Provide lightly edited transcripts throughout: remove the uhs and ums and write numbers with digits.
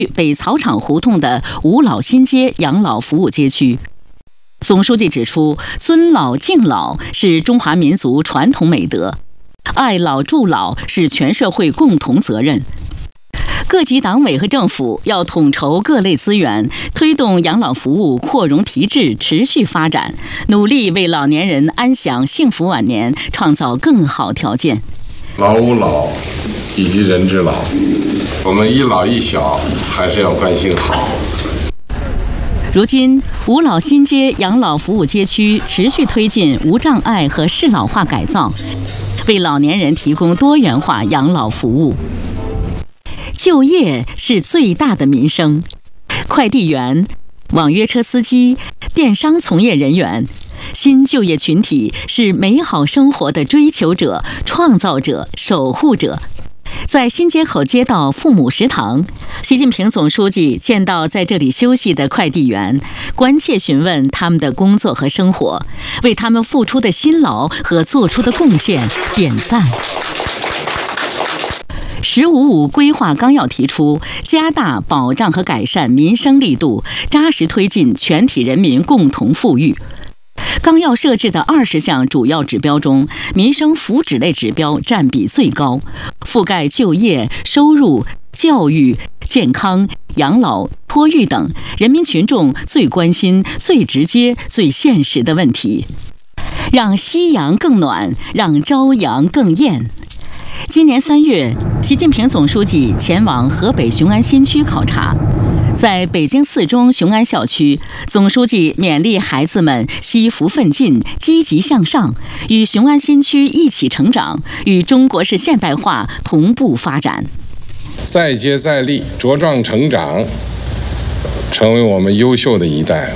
北草场胡同的五老新街养老服务街区。总书记指出，尊老敬老是中华民族传统美德，爱老助老是全社会共同责任。各级党委和政府要统筹各类资源，推动养老服务扩容提质持续发展，努力为老年人安享幸福晚年创造更好条件。 老吾老以及人之老，我们一老一小还是要关心好。 如今，五老新街养老服务街区持续推进无障碍和适老化改造，为老年人提供多元化养老服务。就业是最大的民生，快递员、网约车司机、电商从业人员，新就业群体是美好生活的追求者、创造者、守护者。在新街口街道父母食堂，习近平总书记见到在这里休息的快递员，关切询问他们的工作和生活，为他们付出的辛劳和做出的贡献点赞。“15+5”规划纲要提出，加大保障和改善民生力度，扎实推进全体人民共同富裕。纲要设置的20项主要指标中，民生福祉类指标占比最高，覆盖就业、收入、教育、健康、养老、托育等人民群众最关心、最直接、最现实的问题，让夕阳更暖，让朝阳更艳。今年3月，习近平总书记前往河北雄安新区考察，在北京四中雄安校区，总书记勉励孩子们惜福奋进、积极向上，与雄安新区一起成长，与中国式现代化同步发展。 再接再厉，茁壮成长，成为我们优秀的一代。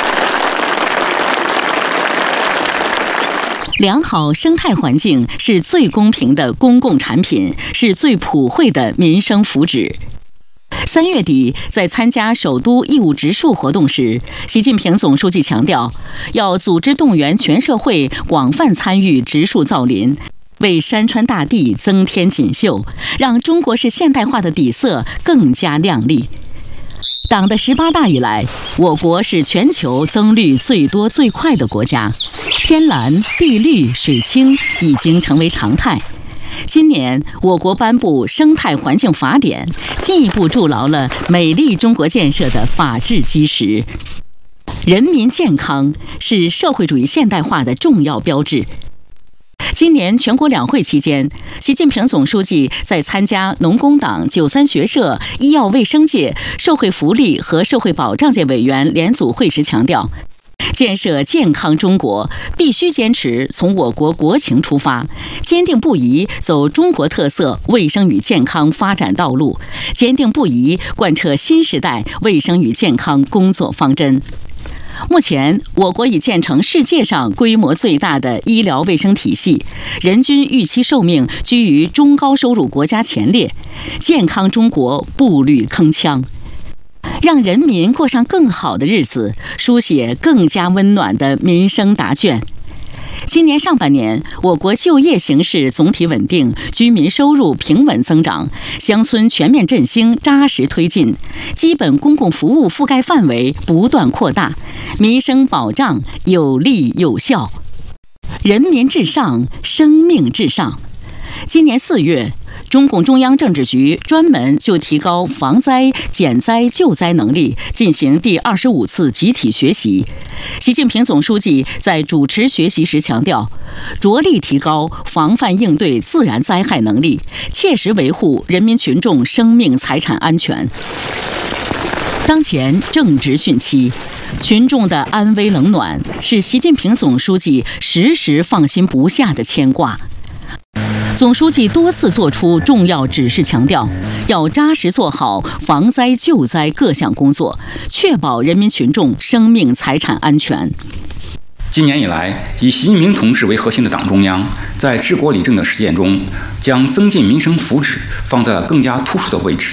良好生态环境是最公平的公共产品，是最普惠的民生福祉。3月底，在参加首都义务植树活动时，习近平总书记强调，要组织动员全社会广泛参与植树造林，为山川大地增添锦绣，让中国式现代化的底色更加亮丽。党的18大以来，我国是全球增绿最多最快的国家，天蓝、地绿、水清已经成为常态。今年，我国颁布《生态环境法典》，进一步筑牢了美丽中国建设的法治基石。人民健康是社会主义现代化的重要标志。今年全国两会期间，习近平总书记在参加农工党、93学社、医药卫生界、社会福利和社会保障界委员联组会时强调，建设健康中国必须坚持从我国国情出发，坚定不移走中国特色卫生与健康发展道路，坚定不移贯彻新时代卫生与健康工作方针。目前，我国已建成世界上规模最大的医疗卫生体系，人均预期寿命居于中高收入国家前列，健康中国步履铿锵。让人民过上更好的日子，书写更加温暖的民生答卷。今年上半年，我国就业形势总体稳定，居民收入平稳增长，乡村全面振兴扎实推进，基本公共服务覆盖范围不断扩大，民生保障有力有效。人民至上，生命至上。今年4月，中共中央政治局专门就提高防灾、减灾、救灾能力进行第25次集体学习。习近平总书记在主持学习时强调，着力提高防范应对自然灾害能力，切实维护人民群众生命财产安全。当前正值汛期，群众的安危冷暖是习近平总书记时时放心不下的牵挂。总书记多次作出重要指示，强调要扎实做好防灾救灾各项工作，确保人民群众生命财产安全。 今年以来，以习近平同志为核心的党中央在治国理政的实践中，将增进民生福祉放在了更加突出的位置，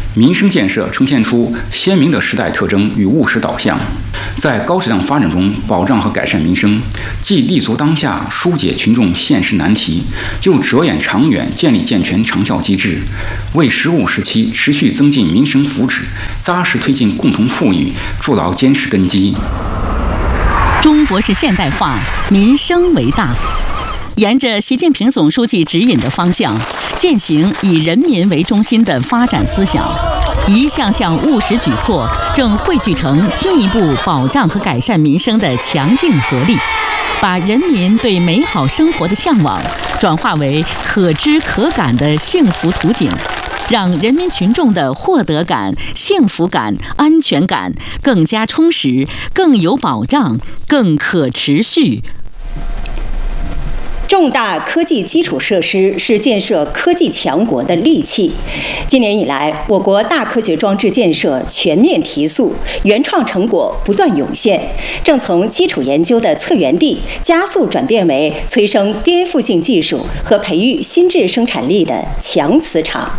民生建设呈现出鲜明的时代特征与务实导向，在高质量发展中保障和改善民生，既立足当下疏解群众现实难题，又着眼长远建立健全长效机制，为15时期持续增进民生福祉、扎实推进共同富裕筑牢坚实根基。 中国式现代化，民生为大。沿着习近平总书记指引的方向，践行以人民为中心的发展思想，一项项务实举措正汇聚成进一步保障和改善民生的强劲合力，把人民对美好生活的向往转化为可知可感的幸福图景，让人民群众的获得感、幸福感、安全感更加充实、更有保障、更可持续。 重大科技基础设施是建设科技强国的利器。今年以来，我国大科学装置建设全面提速，原创成果不断涌现，正从基础研究的策源地加速转变为催生颠覆性技术和培育新质生产力的强磁场。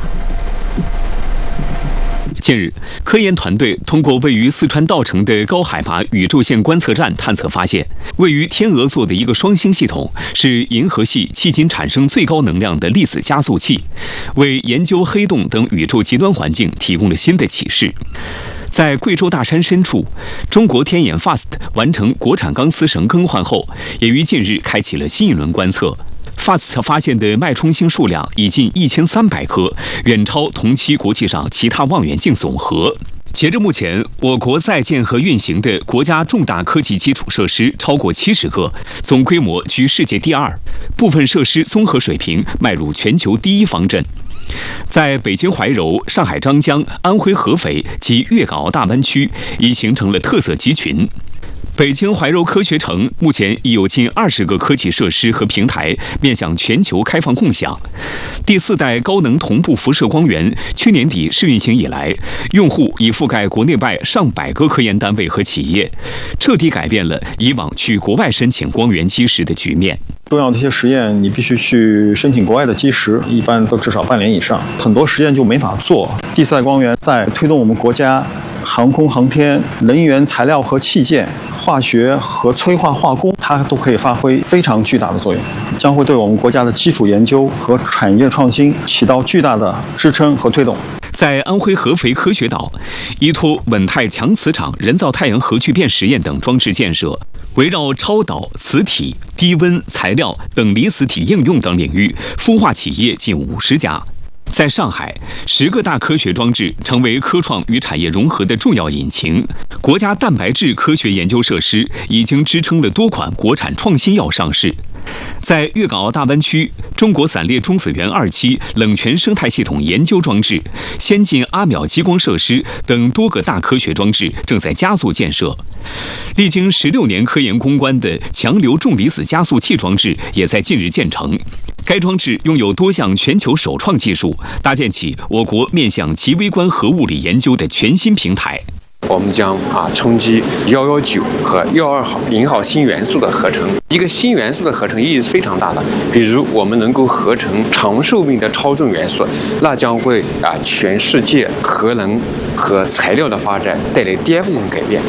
近日，科研团队通过位于四川稻城的高海拔宇宙线观测站探测发现，位于天鹅座的一个双星系统是银河系迄今产生最高能量的粒子加速器，为研究黑洞等宇宙极端环境提供了新的启示。在贵州大山深处，中国天眼 FAST 完成国产钢丝绳更换后，也于近日开启了新一轮观测。FAST 发现的脉冲星数量已近1300颗，远超同期国际上其他望远镜总和。截至目前，我国在建和运行的国家重大科技基础设施超过70个，总规模居世界第2，部分设施综合水平迈入全球第1方阵。在北京怀柔、上海张江、安徽合肥及粤港澳大湾区，已形成了特色集群。北京怀柔科学城目前已有近20个科技设施和平台面向全球开放共享。第4代高能同步辐射光源去年底试运行以来，用户已覆盖国内外上百个科研单位和企业，彻底改变了以往去国外申请光源基石的局面。 重要的一些实验，你必须去申请国外的基石，一般都至少半年以上，很多实验就没法做。第4代光源在推动我们国家航空航天、能源材料和器件、化学和催化化工，它都可以发挥非常巨大的作用，将会对我们国家的基础研究和产业创新起到巨大的支撑和推动。 在安徽合肥科学岛，依托稳态强磁场人造太阳核聚变实验等装置建设，围绕超导、磁体、低温材料等离子体应用等领域，孵化企业近50家。在上海，10个大科学装置成为科创与产业融合的重要引擎。国家蛋白质科学研究设施已经支撑了多款国产创新药上市。在粤港澳大湾区，中国散裂中子源2期冷泉生态系统研究装置、先进阿秒激光设施等多个大科学装置正在加速建设。历经16年科研攻关的强流重离子加速器装置也在近日建成。该装置拥有多项全球首创技术，搭建起我国面向极微观核物理研究的全新平台。 我们将冲击119和120号新元素的合成。一个新元素的合成意义是非常大的，比如我们能够合成长寿命的超重元素，那将为全世界核能和材料的发展带来颠覆性改变。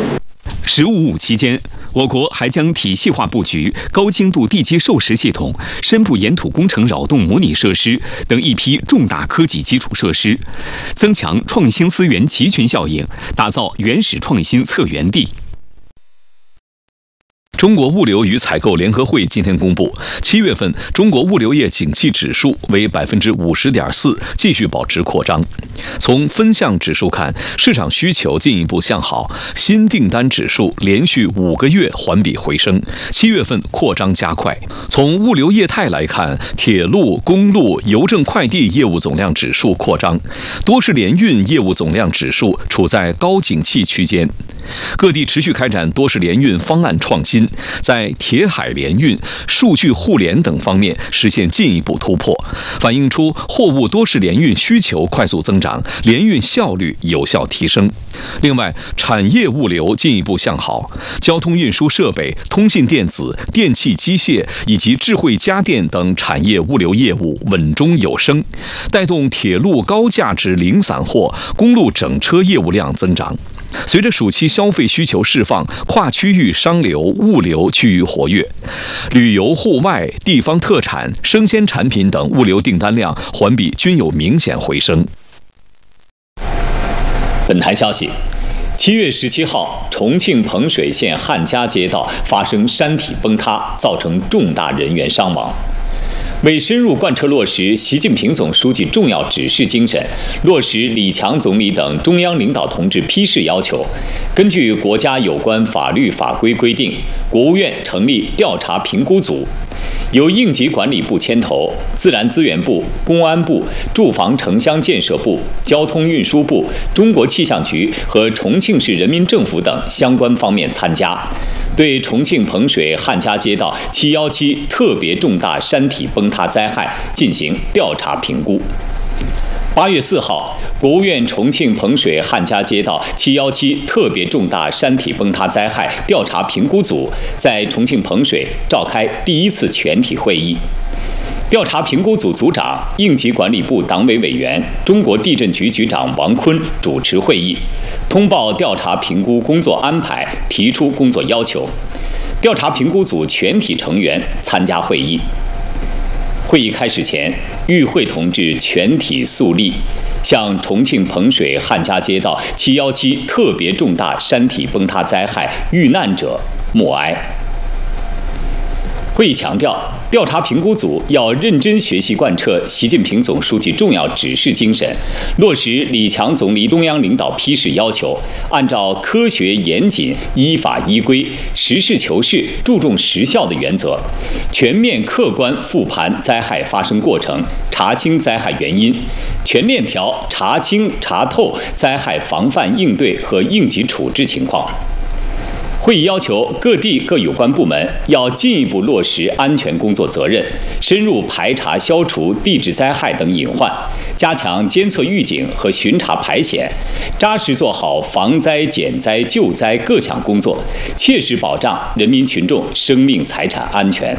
15.5期间，我国还将体系化布局高精度地基授时系统、深部岩土工程扰动模拟设施等一批重大科技基础设施，增强创新资源集群效应，打造原始创新策源地。 中国物流与采购联合会今天公布，7月份中国物流业景气指数为50.4%，继续保持扩张。从分项指数看，市场需求进一步向好，新订单指数连续5个月环比回升，7月份扩张加快。从物流业态来看，铁路、公路、邮政快递业务总量指数扩张，多式联运业务总量指数处在高景气区间。 各地持续开展多式联运方案创新，在铁海联运、数据互联等方面实现进一步突破，反映出货物多式联运需求快速增长，联运效率有效提升。另外，产业物流进一步向好，交通运输设备、通信电子、电气机械以及智慧家电等产业物流业务稳中有升，带动铁路高价值零散货、公路整车业务量增长。随着暑期消费需求释放，跨区域商流、物流趋于活跃，旅游、户外、地方特产、生鲜产品等物流订单量环比均有明显回升。 本台消息，7月17号，重庆彭水县汉家街道发生山体崩塌，造成重大人员伤亡。为深入贯彻落实习近平总书记重要指示精神，落实李强总理等中央领导同志批示要求，根据国家有关法律法规规定，国务院成立调查评估组，由应急管理部牵头，自然资源部、公安部、住房城乡建设部、交通运输部、中国气象局和重庆市人民政府等相关方面参加，对重庆彭水汉家街道717特别重大山体崩塌灾害进行调查评估。8月4号，国务院重庆彭水汉家街道717特别重大山体崩塌灾害调查评估组在重庆彭水召开第1次全体会议。调查评估组组长、应急管理部党委委员、中国地震局局长王坤主持会议，通报调查评估工作安排，提出工作要求。调查评估组全体成员参加会议。会议开始前，与会同志全体肃立，向重庆彭水汉家街道717特别重大山体崩塌灾害遇难者默哀。会议强调，调查评估组要认真学习贯彻习近平总书记重要指示精神，落实李强总理中央领导批示要求，按照科学严谨、依法依规、实事求是、注重实效的原则，全面客观复盘灾害发生过程，查清灾害原因，全链条查清查透灾害防范应对和应急处置情况。会议要求各地各有关部门要进一步落实安全工作责任，深入排查消除地质灾害等隐患，加强监测预警和巡查排险，扎实做好防灾减灾救灾各项工作，切实保障人民群众生命财产安全。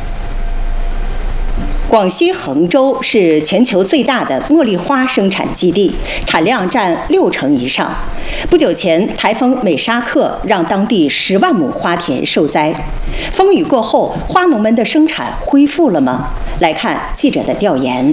广西衡州是全球最大的茉莉花生产基地，产量占60%以上。不久前，台风美沙克让当地10万亩花田受灾。风雨过后，花农们的生产恢复了吗？来看记者的调研。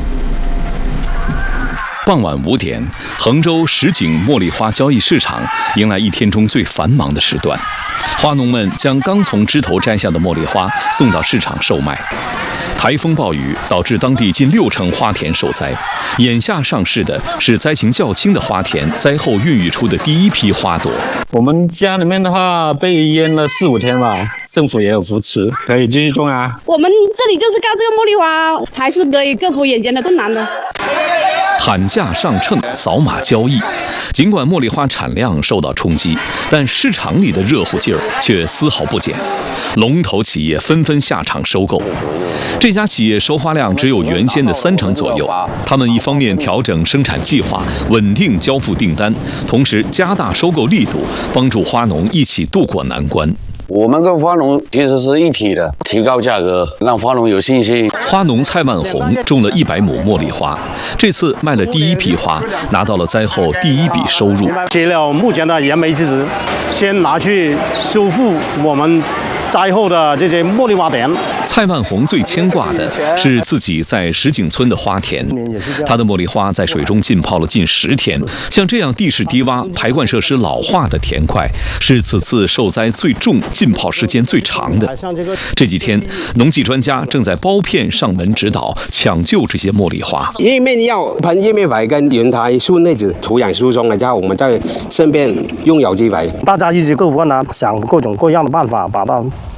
傍晚5点，衡州什锦茉莉花交易市场迎来一天中最繁忙的时段，花农们将刚从枝头摘下的茉莉花送到市场售卖。台风暴雨导致当地近60%花田受灾，眼下上市的是灾情较轻的花田灾后孕育出的第一批花朵。 我们家里面的话被淹了4、5天吧，政府也有扶持，可以继续种啊。 我们这里就是靠这个茉莉花，还是可以克服眼前的困难的。 喊价上秤，扫码交易。尽管茉莉花产量受到冲击，但市场里的热乎劲儿却丝毫不减。龙头企业纷纷下场收购。这家企业收花量只有原先的30%左右。他们一方面调整生产计划，稳定交付订单，同时加大收购力度，帮助花农一起渡过难关。 我们跟花农其实是一体的，提高价格，让花农有信心。 花农蔡万红种了100亩茉莉花，这次卖了第一批花，拿到了灾后第一笔收入。 接了目前的燃眉之急，先拿去修复我们灾后的这些茉莉花田。 蔡万红最牵挂的是自己在什锦村的花田，他的茉莉花在水中浸泡了近10天。像这样地势低洼、排灌设施老化的田块，是此次受灾最重、浸泡时间最长的。这几天，农技专家正在包片上门指导，抢救这些茉莉花。 叶面要喷叶面肥跟原胎顺内子土壤疏松了之后，我们再顺便用有机肥。 大家一起克服困难，想各种各样的办法，把它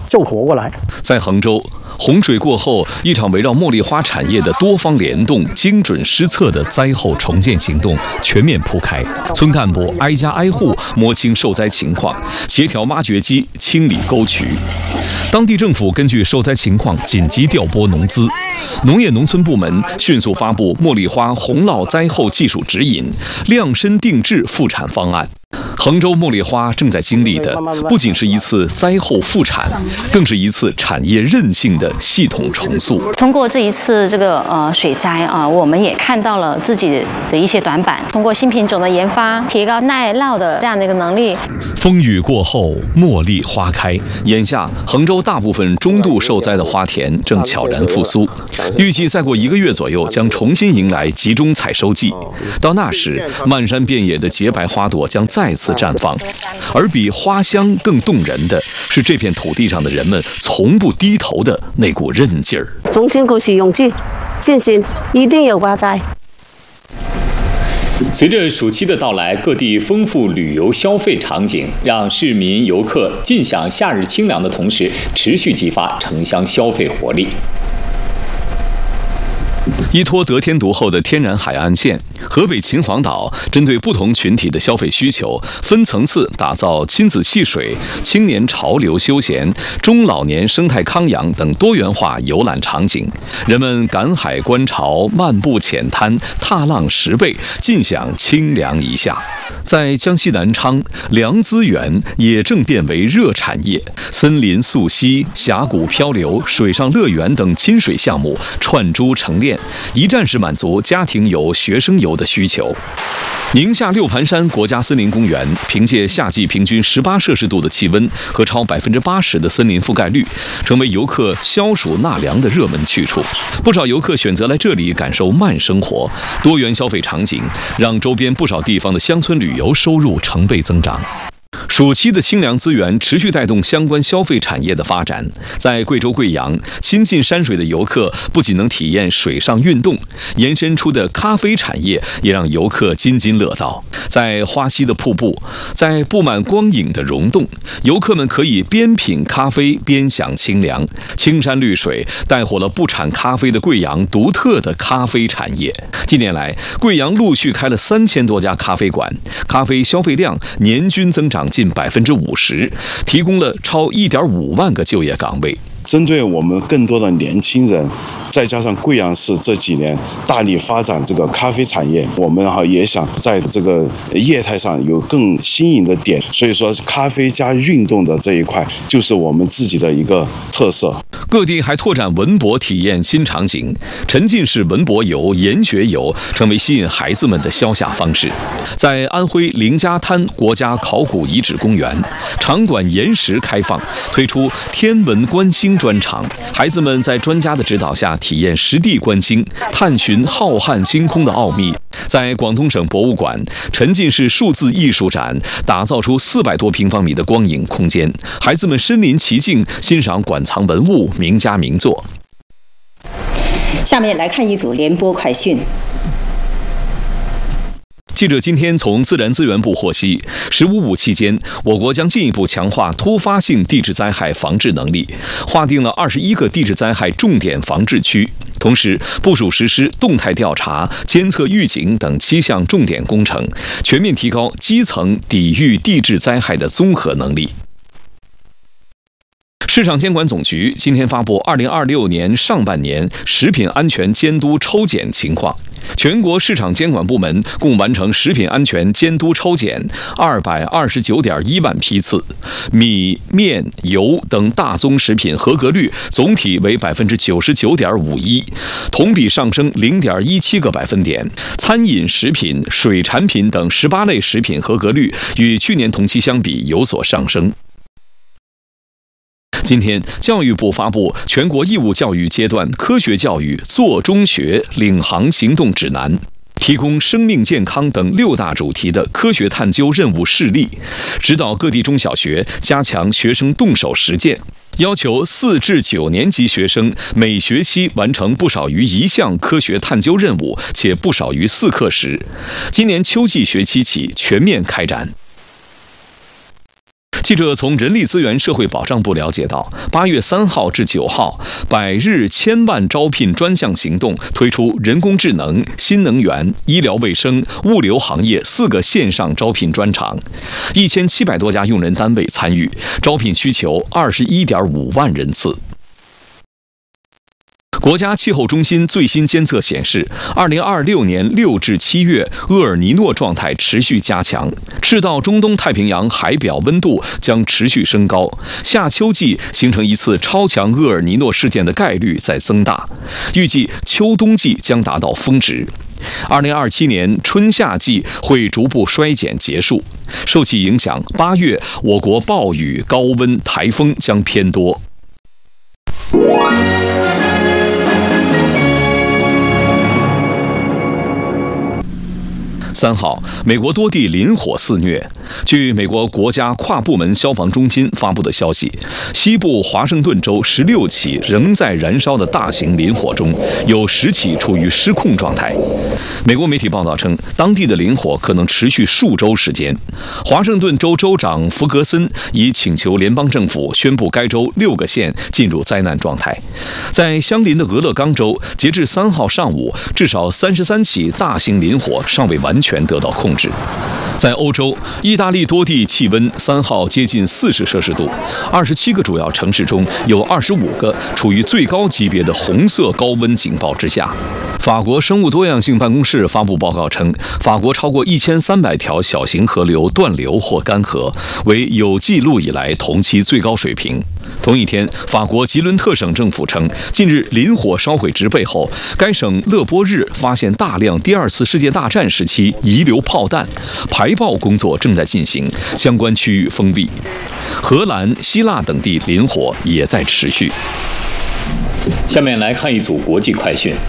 救活过来。 在杭州，洪水过后，一场围绕茉莉花产业的多方联动、精准施策的灾后重建行动全面铺开。村干部挨家挨户摸清受灾情况，协调挖掘机清理沟渠。当地政府根据受灾情况紧急调拨农资，农业农村部门迅速发布茉莉花洪涝灾后技术指引，量身定制复产方案。杭州茉莉花正在经历的不仅是一次灾后复产，更是一次产业韧性的系统重塑。 通过这一次水灾我们也看到了自己的一些短板，通过新品种的研发，提高耐涝的这样的一个能力。 风雨过后，茉莉花开。眼下，杭州大部分中度受灾的花田正悄然复苏，预计再过1个月左右将重新迎来集中采收季。到那时，漫山遍野的洁白花朵将再次绽放，而比花香更动人的是这片土地上的人们从不低头的那股韧劲儿。 衷心鼓起勇气，信心一定有刮灾。 随着暑期的到来，各地丰富旅游消费场景，让市民游客尽享夏日清凉的同时，持续激发城乡消费活力。 依托得天独厚的天然海岸线，河北秦皇岛针对不同群体的消费需求，分层次打造亲子戏水、青年潮流休闲、中老年生态康养等多元化游览场景。人们赶海观潮、漫步浅滩、踏浪拾贝，尽享清凉一夏。在江西南昌，凉资源也正变为热产业，森林溯溪、峡谷漂流、水上乐园等亲水项目串珠成链，一站式满足家庭游、学生游的需求。宁夏六盘山国家森林公园凭借夏季平均18摄氏度的气温和超80%的森林覆盖率，成为游客消暑纳凉的热门去处。不少游客选择来这里感受慢生活，多元消费场景让周边不少地方的乡村旅游收入成倍增长。暑期的清凉资源持续带动相关消费产业的发展。在贵州贵阳，亲近山水的游客不仅能体验水上运动，延伸出的咖啡产业也让游客津津乐道。在花溪的瀑布，在布满光影的溶洞，游客们可以边品咖啡边享清凉。青山绿水带火了不产咖啡的贵阳独特的咖啡产业。近年来，贵阳陆续开了3000多家咖啡馆，咖啡消费量年均增长近50%，提供了超1.5万个就业岗位。 针对我们更多的年轻人，再加上贵阳市这几年大力发展这个咖啡产业，我们也想在这个业态上有更新颖的点，所以说咖啡加运动的这一块就是我们自己的一个特色。 各地还拓展文博体验新场景，沉浸式文博游、研学游成为吸引孩子们的消夏方式。在安徽凌家滩国家考古遗址公园，场馆延时开放，推出天文观星专场，孩子们在专家的指导下体验实地观星，探寻浩瀚星空的奥秘。在广东省博物馆，沉浸式数字艺术展打造出400多平方米的光影空间，孩子们身临其境，欣赏馆藏文物、名家名作。 下面来看一组联播快讯。 记者今天从自然资源部获悉，15.5期间，我国将进一步强化突发性地质灾害防治能力，划定了21个地质灾害重点防治区，同时部署实施动态调查、监测预警等7项重点工程，全面提高基层抵御地质灾害的综合能力。市场监管总局今天发布2026年上半年食品安全监督抽检情况。全国市场监管部门共完成食品安全监督抽检229.1万批次，米、面、油等大宗食品合格率总体为99.51%，同比上升0.17个百分点。餐饮、食品、水产品等18类食品合格率与去年同期相比有所上升。今天，教育部发布全国义务教育阶段科学教育做中学领航行动指南，提供生命健康等6大主题的科学探究任务示例，指导各地中小学加强学生动手实践，要求4至9年级学生每学期完成不少于1项科学探究任务，且不少于4课时。今年秋季学期起全面开展。 记者从人力资源社会保障部了解到，8月3号至9号，100日1000万招聘专项行动推出人工智能、新能源、医疗卫生、物流行业4个线上招聘专场，1700多家用人单位参与，招聘需求21.5万人次。国家气候中心最新监测显示，2026年6至7月厄尔尼诺状态持续加强，赤道中东太平洋海表温度将持续升高，夏秋季形成一次超强厄尔尼诺事件的概率在增大，预计秋冬季将达到峰值。2027年春夏季会逐步衰减结束，受其影响，8月我国暴雨、高温、台风将偏多。3号，美国多地林火肆虐。据美国国家跨部门消防中心发布的消息，西部华盛顿州16起仍在燃烧的大型林火中，有10起处于失控状态。美国媒体报道称，当地的林火可能持续数周时间。华盛顿州州长弗格森已请求联邦政府宣布该州6个县进入灾难状态。在相邻的俄勒冈州，截至3号上午，至少33起大型林火尚未完全得到控制。在欧洲，意大利多地气温3号接近40摄氏度，27个主要城市中有25个处于最高级别的红色高温警报之下。法国生物多样性办公室发布报告称，法国超过1300条小型河流断流或干涸，为有记录以来同期最高水平。同一天，法国吉伦特省政府称，近日林火烧毁植被后，该省勒波日发现大量第2次世界大战时期遗留炮弹，排爆工作正在进行，相关区域封闭。荷兰、希腊等地林火也在持续。 下面来看一组国际快讯。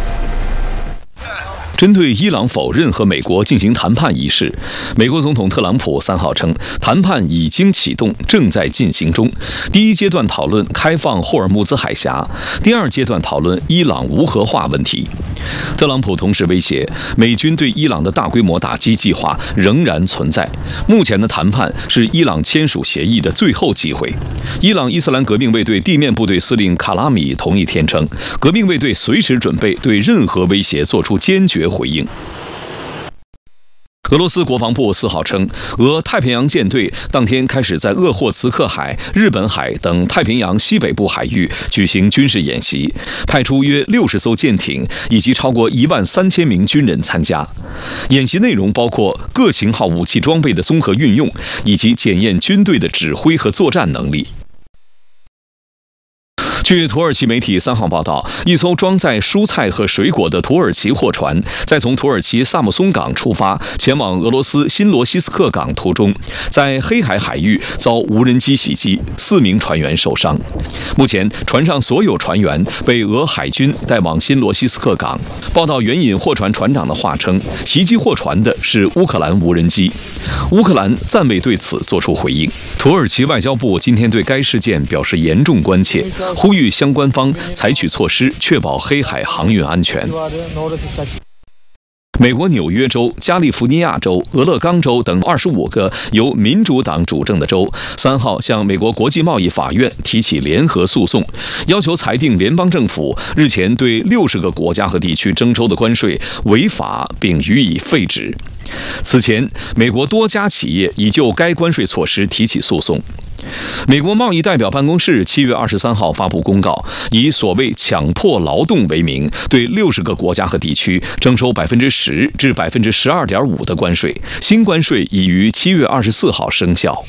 针对伊朗否认和美国进行谈判一事，美国总统特朗普3号称，谈判已经启动，正在进行中。第一阶段讨论开放霍尔木兹海峡，第2阶段讨论伊朗无核化问题。特朗普同时威胁，美军对伊朗的大规模打击计划仍然存在。目前的谈判是伊朗签署协议的最后机会。伊朗伊斯兰革命卫队地面部队司令卡拉米同一天称，革命卫队随时准备对任何威胁做出坚决回应。俄罗斯国防部4号称，俄太平洋舰队当天开始在鄂霍茨克海、日本海等太平洋西北部海域举行军事演习，派出约60艘舰艇以及超过13000名军人参加。演习内容包括各型号武器装备的综合运用，以及检验军队的指挥和作战能力。据土耳其媒体3号报道，一艘装载蔬菜和水果的土耳其货船在从土耳其萨姆松港出发前往俄罗斯新罗西斯克港途中，在黑海海域遭无人机袭击，4名船员受伤。目前，船上所有船员被俄海军带往新罗西斯克港。报道援引货船船长的话称，袭击货船的是乌克兰无人机。乌克兰暂未对此作出回应。土耳其外交部今天对该事件表示严重关切，呼吁相关方采取措施，确保黑海航运安全。美国纽约州、加利福尼亚州、俄勒冈州等25个由民主党主政的州3号向美国国际贸易法院提起联合诉讼，要求裁定联邦政府日前对60个国家和地区征收的关税违法，并予以废止。此前，美国多家企业已就该关税措施提起诉讼。美国贸易代表办公室7月23号发布公告，以所谓强迫劳动为名，对60个国家和地区征收10%至12.5%的关税。新关税已于7月24号生效。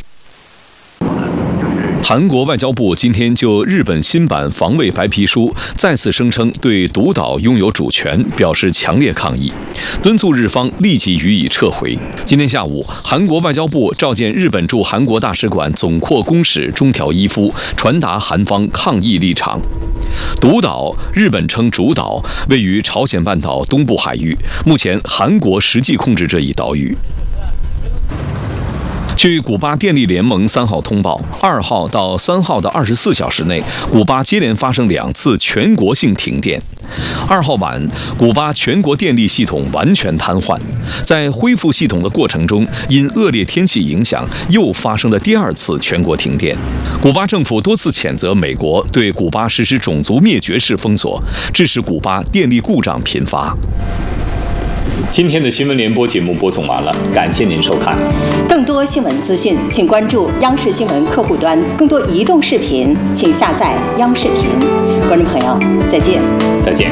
韩国外交部今天就日本新版防卫白皮书再次声称对独岛拥有主权表示强烈抗议，敦促日方立即予以撤回。今天下午，韩国外交部召见日本驻韩国大使馆总括公使中条一夫，传达韩方抗议立场。独岛，日本称主岛，位于朝鲜半岛东部海域，目前韩国实际控制这一岛屿。 据古巴电力联盟3号通报，2号到3号的24小时内，古巴接连发生2次全国性停电。2号晚，古巴全国电力系统完全瘫痪。在恢复系统的过程中，因恶劣天气影响，又发生了第2次全国停电。古巴政府多次谴责美国对古巴实施种族灭绝式封锁，致使古巴电力故障频发。 今天的新闻联播节目播送完了，感谢您收看。 更多新闻资讯，请关注央视新闻客户端；更多移动视频，请下载央视频。观众朋友，再见。 再见。